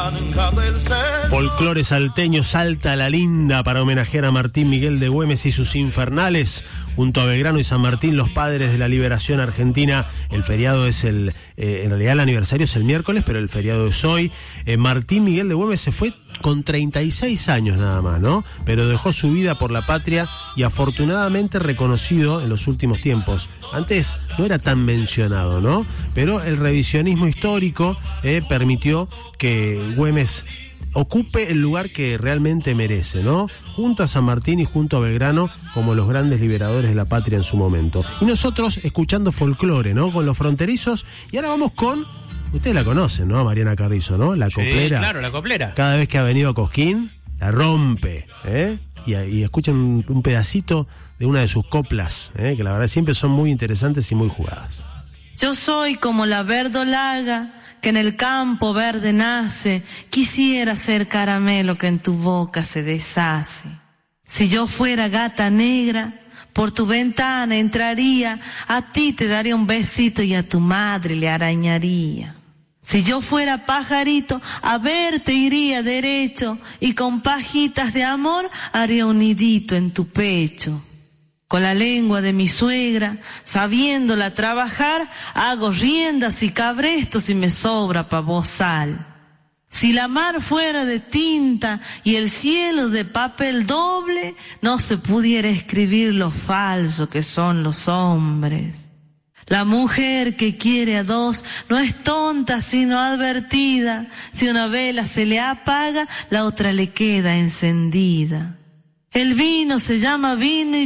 Folclore salteño, Salta la Linda, para homenajear a Martín Miguel de Güemes y sus infernales, junto a Belgrano y San Martín, los padres de la liberación argentina. El feriado es en realidad el aniversario es el miércoles, pero el feriado es hoy. Martín Miguel de Güemes se fue con 36 años nada más, ¿no? Pero dejó su vida por la patria y afortunadamente reconocido en los últimos tiempos. Antes no era tan mencionado, ¿no? Pero el revisionismo histórico permitió que Güemes ocupe el lugar que realmente merece, ¿no? Junto a San Martín y junto a Belgrano, como los grandes liberadores de la patria en su momento. Y nosotros escuchando folclore, ¿no? Con los fronterizos. Y ahora vamos con... Ustedes la conocen, ¿no? Mariana Carrizo, ¿no? La coplera. Sí, claro, la coplera. Cada vez que ha venido a Cosquín, la rompe, ¿eh? Y escuchen un pedacito de una de sus coplas, que la verdad siempre son muy interesantes y muy jugadas. Yo soy como la verdolaga que en el campo verde nace, quisiera ser caramelo que en tu boca se deshace. Si yo fuera gata negra, por tu ventana entraría, a ti te daría un besito y a tu madre le arañaría. Si yo fuera pajarito, a verte iría derecho y con pajitas de amor haría un nidito en tu pecho. Con la lengua de mi suegra, sabiéndola trabajar, hago riendas y cabrestos y me sobra pavosal. Si la mar fuera de tinta y el cielo de papel doble, no se pudiera escribir lo falso que son los hombres. La mujer que quiere a dos no es tonta sino advertida. Si una vela se le apaga, la otra le queda encendida. El vino se llama vino y